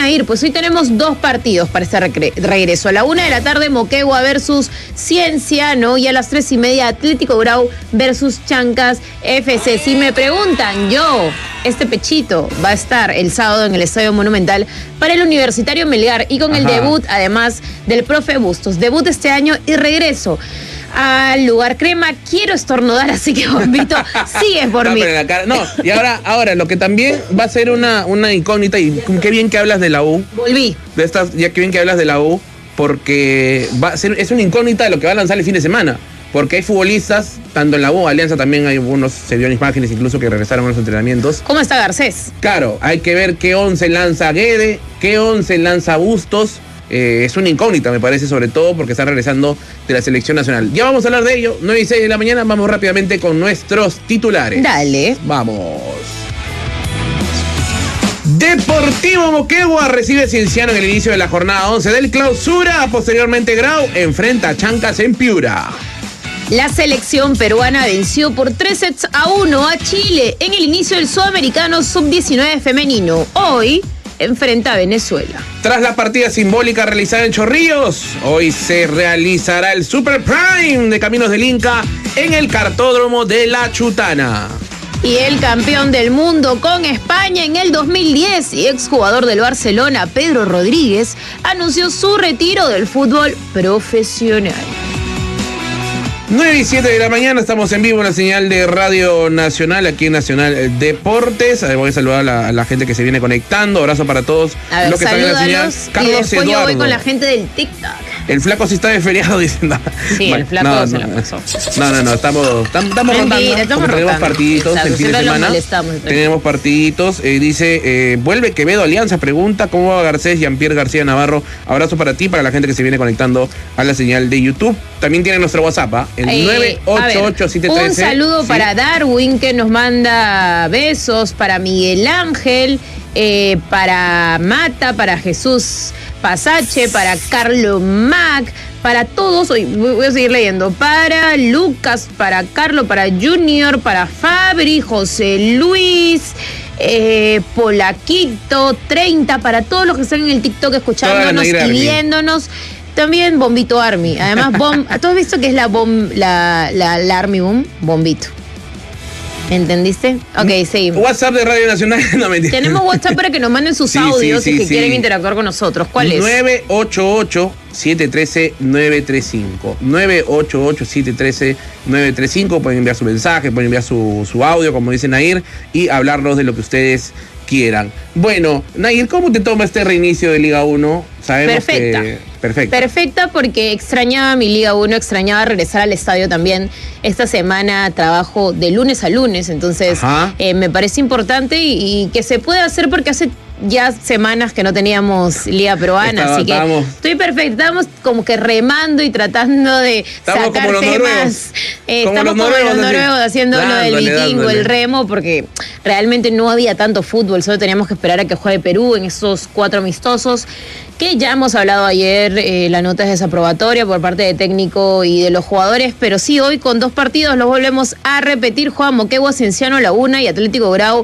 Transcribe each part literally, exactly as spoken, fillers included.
Nair, pues hoy tenemos dos partidos para este regre regreso. A la una de la tarde, Moquegua versus Cienciano, y a las tres y media, Atlético Grau versus Chancas F C. Si me preguntan, yo, este pechito va a estar el sábado en el Estadio Monumental para el Universitario Melgar, y con Ajá. el debut, además, del profe Bustos. Debut este año y regreso al lugar crema. Quiero estornudar, así que, Bombito, sigues por no, mí. Pero en la cara, no, y ahora, ahora, lo que también va a ser una, una incógnita, y qué bien que hablas de la U. Volví. De estas, ya que bien que hablas de la U, porque va a ser, es una incógnita de lo que va a lanzar el fin de semana. Porque hay futbolistas, tanto en la U, Alianza también hay unos, se vio en imágenes incluso que regresaron a los entrenamientos. ¿Cómo está Garcés? Claro, hay que ver qué once lanza Guede, qué once lanza Bustos. Eh, es una incógnita, me parece, sobre todo porque está regresando de la selección nacional. Ya vamos a hablar de ello, nueve y seis de la mañana, vamos rápidamente con nuestros titulares. Dale. Vamos. Deportivo Moquegua recibe Cienciano en el inicio de la jornada once del clausura. Posteriormente Grau enfrenta a Chancas en Piura. La selección peruana venció por tres sets a uno a Chile en el inicio del Sudamericano sub diecinueve femenino. Hoy enfrenta a Venezuela. Tras la partida simbólica realizada en Chorrillos, hoy se realizará el Super Prime de Caminos del Inca en el cartódromo de La Chutana. Y el campeón del mundo con España en el dos mil diez y exjugador del Barcelona, Pedro Rodríguez, anunció su retiro del fútbol profesional. nueve y siete de la mañana, estamos en vivo en la señal de Radio Nacional, aquí en Nacional Deportes. Voy a saludar a la, a la gente que se viene conectando. Abrazo para todos a ver, los que están en la señal. Carlos y después Eduardo. Yo voy con la gente del TikTok. El flaco sí está de feriado, dicen. No. Sí, bueno, el flaco no, se no, la pasó. No, no, no, estamos, estamos, estamos Mentira, rotando. Estamos tenemos rotando. partiditos Exacto, el fin de semana. Tenemos partiditos. Eh, dice, eh, vuelve Quevedo Alianza, pregunta, ¿cómo va Garcés? Jean-Pierre García Navarro. Abrazo para ti, para la gente que se viene conectando a la señal de YouTube. También tiene nuestro WhatsApp, ¿eh? El eh, nueve ocho ocho siete uno tres. Un saludo ¿sí? para Darwin, que nos manda besos, para Miguel Ángel, eh, para Mata, para Jesús Pasache, para Carlo Mac, para todos, hoy voy a seguir leyendo, para Lucas, para Carlo, para Junior, para Fabri, José Luis, eh, Polaquito, treinta, para todos los que están en el TikTok escuchándonos y viéndonos. También Bombito Army. Además, bom, ¿tú has visto que es la bom, la, la, la Army Boom? Bombito. ¿Entendiste? Ok, seguimos. WhatsApp de Radio Nacional. No, mentira. Tenemos WhatsApp para que nos manden sus sí, audios sí, sí, y que sí. quieren interactuar con nosotros. ¿Cuál es? nueve ocho ocho siete uno tres nueve tres cinco. nueve ocho ocho siete uno tres nueve tres cinco. Pueden enviar su mensaje, pueden enviar su, su audio, como dice Nair, y hablarnos de lo que ustedes quieran. Bueno, Nair, ¿cómo te toma este reinicio de Liga uno? Sabemos Perfecta. que... Perfecta. Perfecta, porque extrañaba mi Liga uno, extrañaba regresar al estadio también. Esta semana trabajo de lunes a lunes, entonces eh, me parece importante y, y que se pueda hacer porque hace ya semanas que no teníamos Liga Peruana, Estaba, así que estábamos, estoy perfecta. Estamos como que remando y tratando de sacar como temas. Eh, como estamos los como noruegos, los noruegos haciendo dándole, lo del vikingo, dándole. el remo, porque realmente no había tanto fútbol, solo teníamos que esperar a que juegue Perú en esos cuatro amistosos, que ya hemos hablado ayer, eh, la nota es desaprobatoria por parte de técnico y de los jugadores, pero sí, hoy con dos partidos los volvemos a repetir. Juega Moquegua, Cienciano a la una y Atlético Grau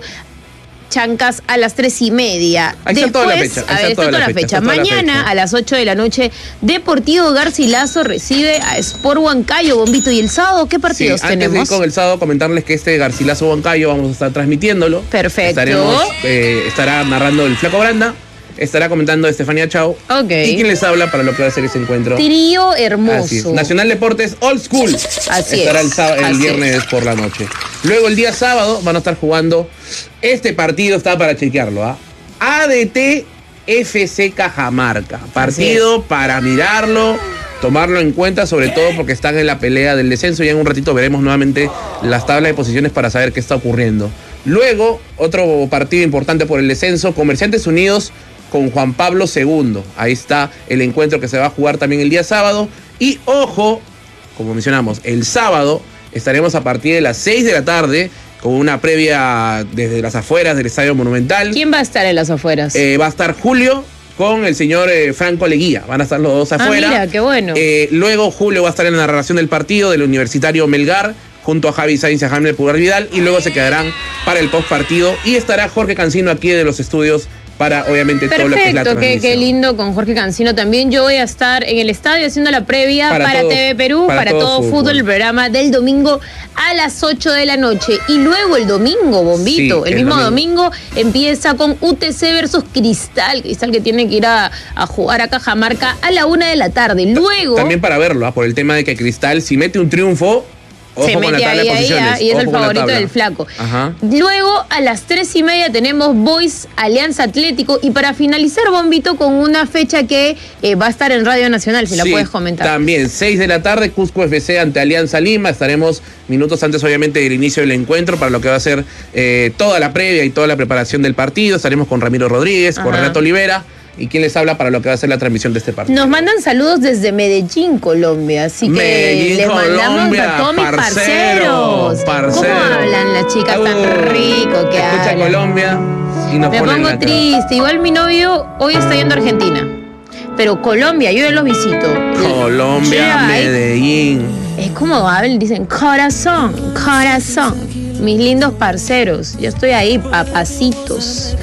Chancas a las tres y media. Ahí está toda la fecha. A ver, está toda la fecha. Mañana a las ocho de la noche, Deportivo Garcilaso recibe a Sport Huancayo, Bombito. ¿Y el sábado qué partidos sí, tenemos? Antes de ir con el sábado, comentarles que este Garcilaso Huancayo vamos a estar transmitiéndolo. Perfecto. Estaremos, eh, estará narrando el Flaco Branda. Estará comentando Estefanía Chao. Ok. ¿Y quién les habla para lo que va a ser ese encuentro? Trío hermoso. Así es. Nacional Deportes Old School. Así Estará es. el, sábado, el Así viernes es. por la noche. Luego el día sábado van a estar jugando. Este partido está para chequearlo, ¿ah? ¿eh? A D T F C Cajamarca. Partido para mirarlo, tomarlo en cuenta, sobre todo porque están en la pelea del descenso. Ya en un ratito veremos nuevamente las tablas de posiciones para saber qué está ocurriendo. Luego, otro partido importante por el descenso, Comerciantes Unidos con Juan Pablo segundo. Ahí está el encuentro que se va a jugar también el día sábado. Y ojo, como mencionamos, el sábado estaremos a partir de las seis de la tarde con una previa desde las afueras del Estadio Monumental. ¿Quién va a estar en las afueras? Eh, va a estar Julio con el señor eh, Franco Leguía. Van a estar los dos afuera. Ah, mira, qué bueno. Eh, luego Julio va a estar en la narración del partido del Universitario Melgar, junto a Javi Sainz y a Jaime Pulgar Vidal, y luego se quedarán para el post partido y estará Jorge Cancino aquí de los estudios para obviamente Perfecto, todo lo que es la transmisión. qué, qué lindo con Jorge Cancino también. Yo voy a estar en el estadio haciendo la previa para, para todo, T V Perú, para, para todo, todo fútbol. fútbol, el programa del domingo a las ocho de la noche. Y luego el domingo, Bombito, sí, el, el mismo domingo. domingo empieza con U T C versus Cristal. Cristal que tiene que ir a, a jugar a Cajamarca a la una de la tarde. Luego... También para verlo, ¿eh? Por el tema de que Cristal, si mete un triunfo... Ojo se mete ahí, ahí, ahí, y es Ojo el favorito del flaco. Ajá. Luego, a las tres y media tenemos Boys Alianza Atlético. Y para finalizar, Bombito, con una fecha que eh, va a estar en Radio Nacional, si sí, la puedes comentar. También, seis de la tarde, Cusco F C ante Alianza Lima. Estaremos minutos antes, obviamente, del inicio del encuentro para lo que va a ser eh, toda la previa y toda la preparación del partido. Estaremos con Ramiro Rodríguez, Ajá. con Renato Olivera. ¿Y quién les habla para lo que va a ser la transmisión de este partido? Nos mandan saludos desde Medellín, Colombia. Así que Medellín, les mandamos Colombia, a todos mis parcero, parceros. Parcero. ¿Cómo hablan las chicas uh, tan rico que escucha hablan? Colombia y nos Me pongo triste. Igual mi novio hoy está yendo a Argentina. Pero Colombia, yo ya los visito. Colombia, Medellín. Es como hablan, dicen corazón, corazón. Mis lindos parceros. Yo estoy ahí, papacitos.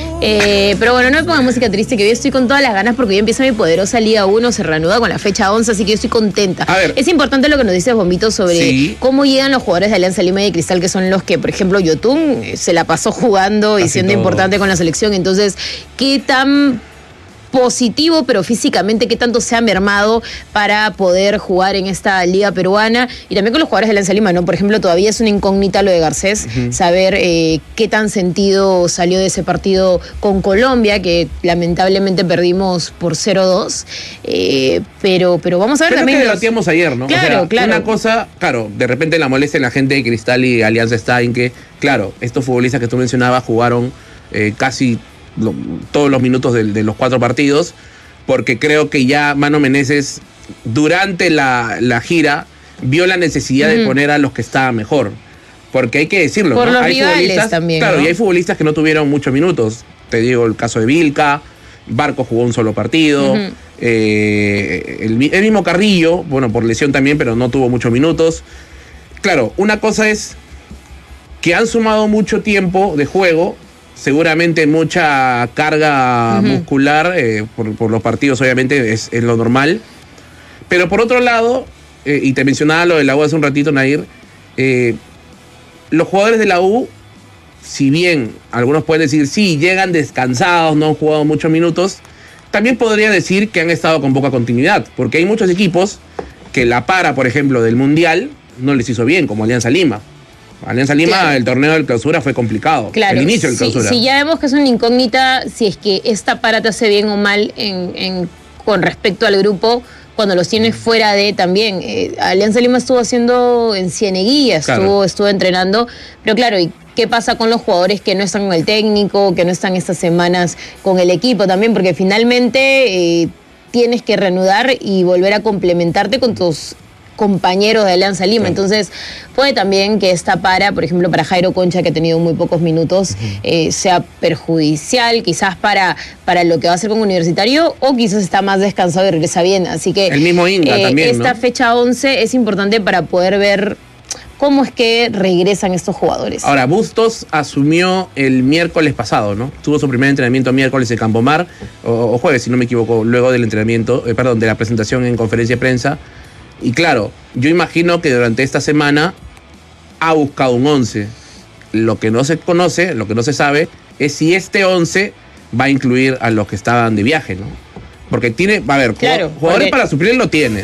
Eh, pero bueno, no me pongan música triste, que hoy estoy con todas las ganas porque hoy empieza mi poderosa Liga uno, se reanuda con la fecha once, así que yo estoy contenta. A ver. Es importante lo que nos dices, Bombito, sobre sí. cómo llegan los jugadores de Alianza Lima y de Cristal, que son los que, por ejemplo, Yotun se la pasó jugando y Casi siendo todo. importante con la selección. Entonces, ¿qué tan positivo, pero físicamente qué tanto se ha mermado para poder jugar en esta liga peruana? Y también con los jugadores de Alianza Lima, ¿no? Por ejemplo, todavía es una incógnita lo de Garcés, uh-huh. saber eh, qué tan sentido salió de ese partido con Colombia, que lamentablemente perdimos por cero dos, eh, pero, pero vamos a ver pero también... que debatíamos ayer, ¿no? Claro, o sea, claro. Una cosa, claro, de repente la molestia en la gente de Cristal y Alianza está en que, claro, estos futbolistas que tú mencionabas jugaron eh, casi... Lo, todos los minutos de, de los cuatro partidos, porque creo que ya Mano Meneses durante la, la gira vio la necesidad mm. de poner a los que estaban mejor, porque hay que decirlo, por ¿no? los hay rivales futbolistas también, claro, ¿no? Y hay futbolistas que no tuvieron muchos minutos, te digo el caso de Vilca, Barco jugó un solo partido, uh-huh. eh, el, el mismo Carrillo, bueno, por lesión también, pero no tuvo muchos minutos. Claro, una cosa es que han sumado mucho tiempo de juego, seguramente mucha carga uh-huh. muscular, eh, por, por los partidos obviamente es, es lo normal. Pero por otro lado, eh, y te mencionaba lo de la U hace un ratito, Nair, eh, los jugadores de la U, si bien algunos pueden decir, sí, llegan descansados, no han jugado muchos minutos, también podría decir que han estado con poca continuidad, porque hay muchos equipos que la para, por ejemplo, del Mundial, no les hizo bien, como Alianza Lima. Alianza Lima, claro. El torneo del clausura fue complicado. Claro. El inicio del clausura. Si sí, ya vemos que es una incógnita si es que esta para te hace bien o mal en, en, con respecto al grupo, cuando los tienes fuera de también. Eh, Alianza Lima estuvo haciendo en Cieneguilla, estuvo, claro. estuvo entrenando, pero claro, ¿y qué pasa con los jugadores que no están con el técnico, que no están estas semanas con el equipo también? Porque finalmente eh, tienes que reanudar y volver a complementarte con tus compañeros de Alianza Lima. Claro. Entonces, puede también que esta para, por ejemplo, para Jairo Concha, que ha tenido muy pocos minutos, uh-huh. eh, sea perjudicial, quizás para, para lo que va a hacer con Universitario, o quizás está más descansado y regresa bien. Así que el mismo Inga eh, también, esta ¿no? fecha once es importante para poder ver cómo es que regresan estos jugadores. Ahora, Bustos asumió el miércoles pasado, ¿no? Tuvo su primer entrenamiento miércoles en Campomar, o, o jueves, si no me equivoco, luego del entrenamiento, eh, perdón, de la presentación en conferencia de prensa. Y claro, yo imagino que durante esta semana ha buscado un once. Lo que no se conoce, lo que no se sabe, es si este once va a incluir a los que estaban de viaje, ¿no? Porque tiene, a ver, claro, jugadores porque... para suplir lo tiene,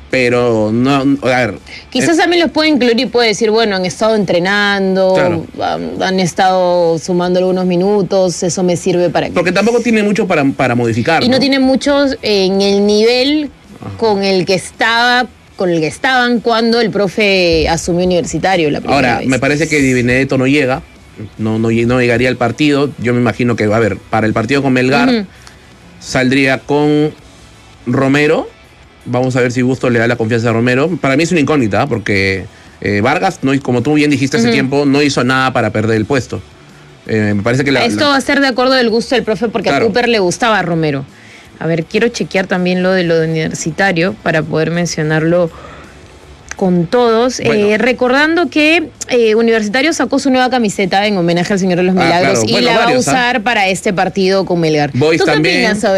pero no, a ver. Quizás eh, también los puede incluir y puede decir, bueno, han estado entrenando, claro. han, han estado sumando algunos minutos, eso me sirve para que... Porque tampoco tiene mucho para, para modificar. Y no, no tiene muchos en el nivel Ajá. con el que estaba... con el que estaban cuando el profe asumió Universitario la primera Ahora, vez. me parece que Di Benedetto no llega, no, no, no llegaría al partido. Yo me imagino que, a ver, para el partido con Melgar, uh-huh. saldría con Romero. Vamos a ver si Bustos le da la confianza a Romero. Para mí es una incógnita, porque eh, Vargas, no, como tú bien dijiste uh-huh. hace tiempo, no hizo nada para perder el puesto. Eh, me parece que la, Esto la... va a ser de acuerdo del gusto del profe, porque claro. a Cooper le gustaba a Romero. A ver, quiero chequear también lo de lo de Universitario para poder mencionarlo con todos, Bueno. eh, recordando que eh, Universitario sacó su nueva camiseta en homenaje al Señor de los Ah, Milagros claro. y Bueno, la va a varios, ¿ah? usar para este partido con Melgar. Boys ¿Tú qué también. opinas sobre